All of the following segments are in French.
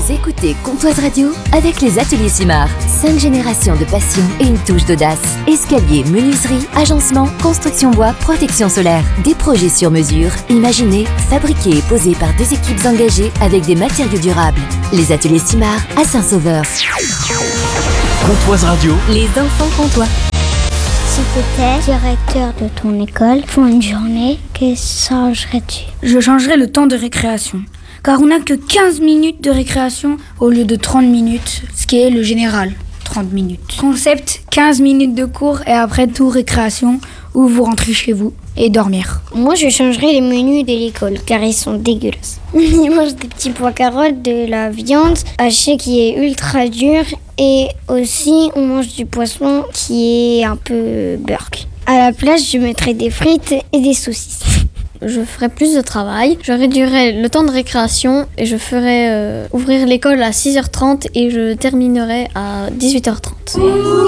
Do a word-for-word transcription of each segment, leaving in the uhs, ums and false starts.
Vous écoutez Comtoise Radio avec les ateliers Simard. Cinq générations de passion et une touche d'audace. Escalier, menuiserie, agencement, construction bois, protection solaire. Des projets sur mesure, imaginés, fabriqués et posés par des équipes engagées avec des matériaux durables. Les ateliers Simard à Saint-Sauveur. Comtoise Radio. Les enfants comtois. Si tu étais directeur de ton école pour une journée, que changerais-tu? Je changerais le temps de récréation. Car on n'a que quinze minutes de récréation au lieu de trente minutes, ce qui est le général, trente minutes. Concept, quinze minutes de cours et après tout récréation où vous rentrez chez vous et dormir. Moi, je changerais les menus de l'école car ils sont dégueulasses. Ils mangent des petits pois carottes, de la viande hachée qui est ultra dure et aussi on mange du poisson qui est un peu burk. À la place, je mettrais des frites et des saucisses. Je ferais plus de travail, je réduirais le temps de récréation et je ferais euh, ouvrir l'école à six heures trente et je terminerais à dix-huit heures trente.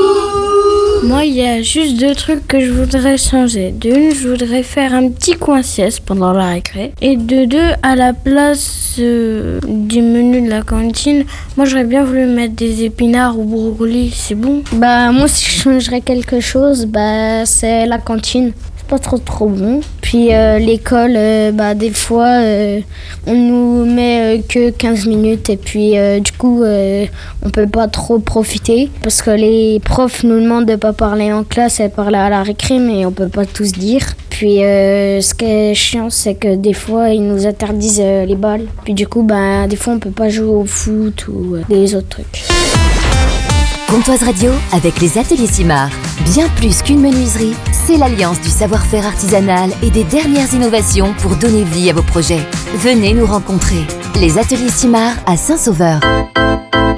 Moi, il y a juste deux trucs que je voudrais changer. D'une, je voudrais faire un petit coin sieste pendant la récré. Et de deux, à la place euh, du menu de la cantine, moi, j'aurais bien voulu mettre des épinards ou brocolis, c'est bon. Bah, moi, si je changerais quelque chose, bah, c'est la cantine. Pas trop trop bon. Puis euh, l'école, euh, bah, des fois, euh, on nous met euh, que quinze minutes et puis euh, du coup, euh, on peut pas trop profiter parce que les profs nous demandent de pas parler en classe et parler à la récré, mais on peut pas tous dire. Puis euh, ce qui est chiant, c'est que des fois, ils nous interdisent euh, les balles. Puis du coup, bah, des fois, on peut pas jouer au foot ou euh, des autres trucs. Comtoise Radio avec les ateliers Simard. Bien plus qu'une menuiserie, c'est l'alliance du savoir-faire artisanal et des dernières innovations pour donner vie à vos projets. Venez nous rencontrer. Les ateliers Simard à Saint-Sauveur.